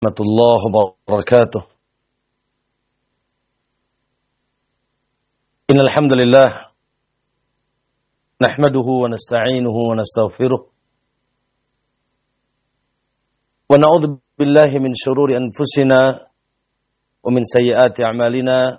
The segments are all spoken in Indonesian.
Warahmatullahi wabarakatuh. Innal hamdalillah nahmaduhu wa nasta'inuhu wa nastaghfiruh wa na'udzu billahi min shururi anfusina wa min sayyiati a'malina.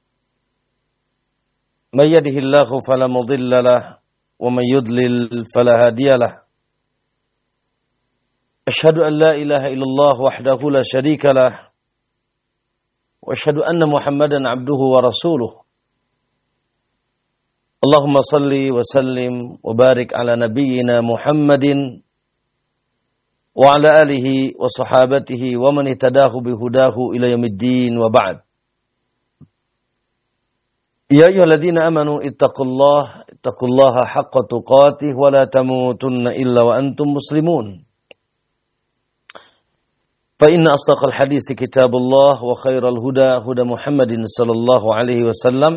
May yahdihillahu fala mudilla lahu wa may yudlil fala hadiya lahu. Asyhadu an la ilaha illallah wahdahu la syarika lah wa asyhadu anna Muhammadan abduhu wa rasuluh. Allahumma salli wa sallim wa barik ala nabiyyina Muhammadin wa ala alihi wa sahabatihi wa man ihtadahu bihudahu ila yaumiddin wa ba'd. Ya ayyuhalladzina amanu ittaqullaha haqqa tuqatih wa la tamutunna illa wa antum muslimun. فإن أصدق الحديث كتاب الله وخير الهدى هدى محمد صلى الله عليه وسلم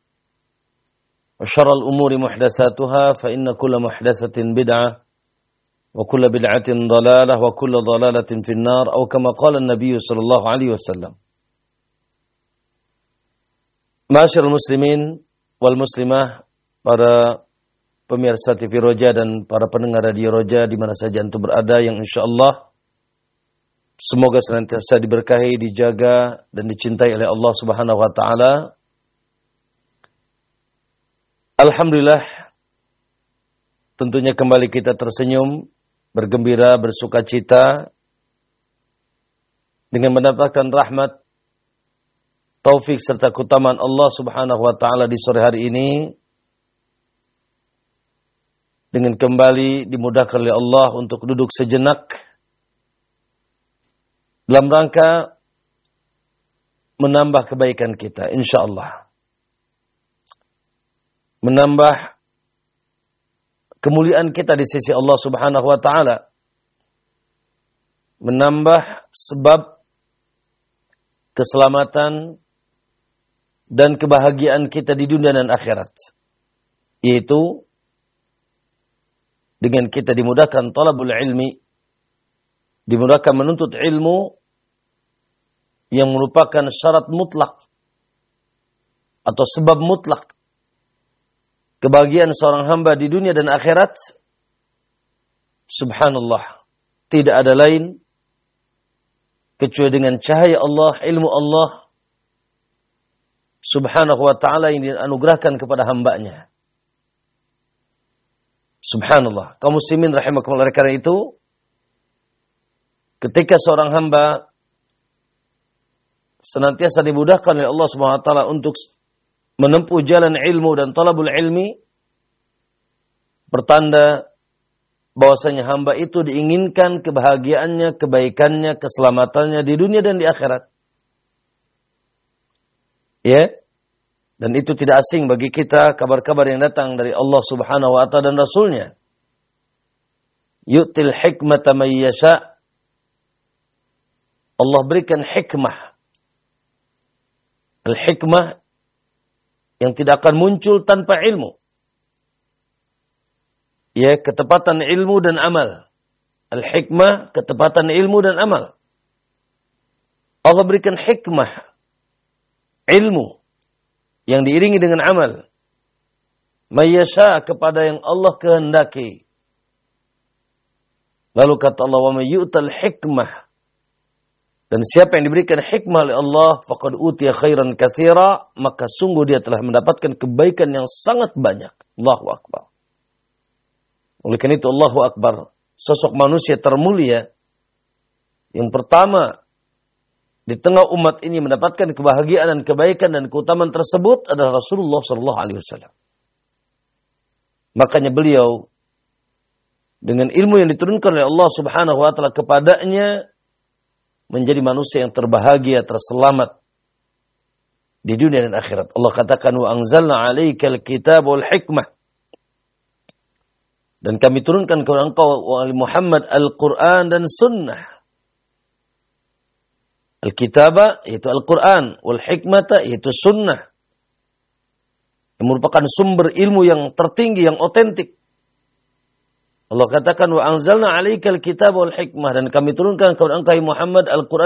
وشر الأمور محدثاتها فإن كل محدثة بدعة وكل بدعة ضلالة وكل ضلالة في النار أو كما قال النبي صلى الله عليه وسلم. Ma'asyiral muslimin wal muslimah, para pemirsa TV Roja dan para pendengar radio Roja di mana saja antum berada, yang insyaallah semoga senantiasa diberkahi, dijaga, dan dicintai oleh Allah Subhanahu wa Ta'ala. Alhamdulillah, tentunya kembali kita tersenyum, bergembira, bersukacita dengan mendapatkan rahmat, taufik serta keutamaan Allah Subhanahu wa Ta'ala di sore hari ini, dengan kembali dimudahkan oleh Allah untuk duduk sejenak dalam rangka menambah kebaikan kita, insyaallah. Menambah kemuliaan kita di sisi Allah Subhanahu wa Ta'ala. Menambah sebab keselamatan dan kebahagiaan kita di dunia dan akhirat. Yaitu dengan kita dimudahkan talabul ilmi, dimudahkan menuntut ilmu yang merupakan syarat mutlak atau sebab mutlak kebahagiaan seorang hamba di dunia dan akhirat. Subhanallah, tidak ada lain kecuali dengan cahaya Allah, ilmu Allah Subhanahu wa Ta'ala yang dianugerahkan kepada hambanya. Subhanallah, kaum muslimin rahimakumullah, karena itu ketika seorang hamba senantiasa dimudahkan oleh Allah Subhanahu wa Ta'ala untuk menempuh jalan ilmu dan talabul ilmi, bertanda bahwasanya hamba itu diinginkan kebahagiaannya, kebaikannya, keselamatannya di dunia dan di akhirat. Ya. Dan itu tidak asing bagi kita, kabar-kabar yang datang dari Allah Subhanahu wa Ta'ala dan Rasulnya. Yu'til hikmata man yasha'. Allah berikan hikmah. Al-hikmah yang tidak akan muncul tanpa ilmu. Ya, ketepatan ilmu dan amal. Al-hikmah, ketepatan ilmu dan amal. Allah berikan hikmah, ilmu, yang diiringi dengan amal. Mayyasha, kepada yang Allah kehendaki. Lalu kata Allah, wa may yu'tal hikmah. Dan siapa yang diberikan hikmah oleh Allah, faqad utiya khairan katsira, maka sungguh dia telah mendapatkan kebaikan yang sangat banyak. Allahu akbar. Oleh karena itu Allahu akbar, sosok manusia termulia yang pertama di tengah umat ini mendapatkan kebahagiaan dan kebaikan dan keutamaan tersebut adalah Rasulullah sallallahu alaihi wasallam. Makanya beliau dengan ilmu yang diturunkan oleh Allah Subhanahu wa Ta'ala kepadanya menjadi manusia yang terbahagia, terselamat di dunia dan akhirat. Allah katakan, wa anzalna 'alaikal kitaba wal hikmah. Dan kami turunkan kepada engkau wahai Muhammad Al-Qur'an dan sunnah. Al-kitaba yaitu Al-Qur'an, wal hikmata yaitu sunnah, yang merupakan sumber ilmu yang tertinggi, yang otentik. Allah katakan wa anzalna 'alaikal kitaba wal hikmah, dan kami turunkan kepada engkau Muhammad Al-Qur'an